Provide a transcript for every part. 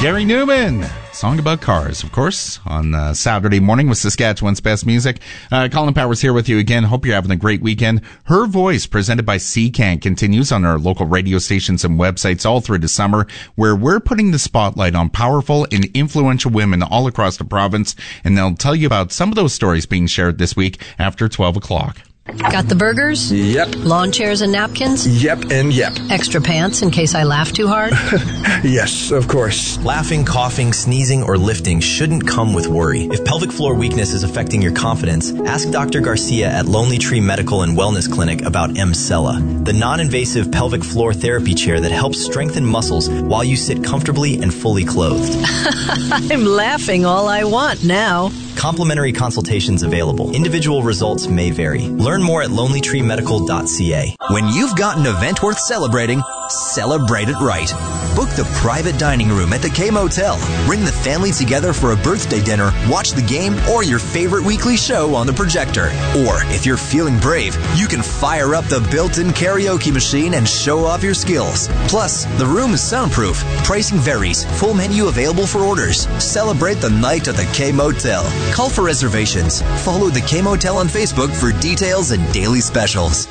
Gary Newman, song about cars, of course, on Saturday morning with Saskatchewan's best music. Colin Powers here with you again. Hope you're having a great weekend. Her Voice, presented by CCAN, continues on our local radio stations and websites all through the summer, where we're putting the spotlight on powerful and influential women all across the province, and they'll tell you about some of those stories being shared this week after 12 o'clock. Got the burgers? Yep. Lawn chairs and napkins? Yep and yep. Extra pants in case I laugh too hard? Yes, of course. Laughing, coughing, sneezing, or lifting shouldn't come with worry. If pelvic floor weakness is affecting your confidence, ask Dr. Garcia at Lonely Tree Medical and Wellness Clinic about Emsella, the non-invasive pelvic floor therapy chair that helps strengthen muscles while you sit comfortably and fully clothed. I'm laughing all I want now. Complimentary consultations available. Individual results may vary. Learn more at lonelytreemedical.ca. When you've got an event worth celebrating, celebrate it right. Book the private dining room at the K Motel. Bring the family together for a birthday dinner, watch the game, or your favorite weekly show on the projector. Or, if you're feeling brave, you can fire up the built-in karaoke machine and show off your skills. Plus, the room is soundproof. Pricing varies. Full menu available for orders. Celebrate the night at the K Motel. Call for reservations. Follow the K Motel on Facebook for details and daily specials.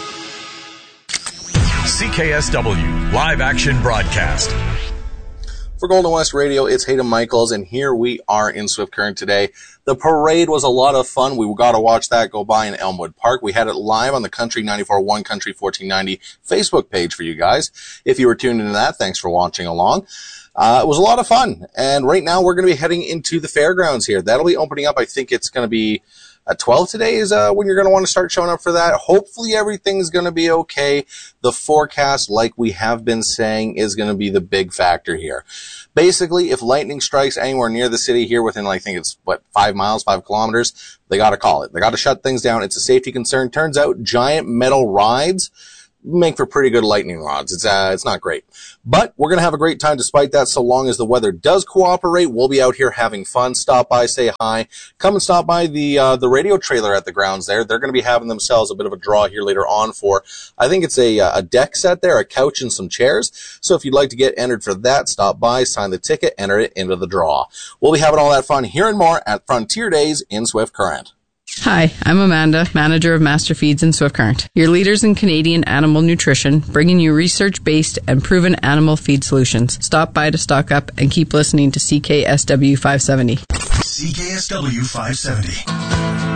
CKSW Live Action Broadcast. For Golden West Radio, it's Hayden Michaels, and here we are in Swift Current today. The parade was a lot of fun. We got to watch that go by in Elmwood Park. We had it live on the Country 94.1 Country 1490 Facebook page for you guys. If you were tuned into that, thanks for watching along. It was a lot of fun, and right now we're going to be heading into the fairgrounds here. That'll be opening up. I think it's going to be at 12 today is when you're going to want to start showing up for that. Hopefully everything's going to be okay. The forecast, like we have been saying, is going to be the big factor here. Basically, if lightning strikes anywhere near the city here within, I think it's, 5 miles, 5 kilometers, they got to call it. They got to shut things down. It's a safety concern. Turns out giant metal rides make for pretty good lightning rods. It's not great. But we're going to have a great time despite that, so long as the weather does cooperate. We'll be out here having fun. Stop by, say hi. Come and stop by the radio trailer at the grounds there. They're going to be having themselves a bit of a draw here later on for, I think it's a deck set there, a couch and some chairs. So if you'd like to get entered for that, stop by, sign the ticket, enter it into the draw. We'll be having all that fun here and more at Frontier Days in Swift Current. Hi, I'm Amanda, manager of Master Feeds in Swift Current, your leaders in Canadian animal nutrition, bringing you research-based and proven animal feed solutions. Stop by to stock up and keep listening to CKSW 570. CKSW 570.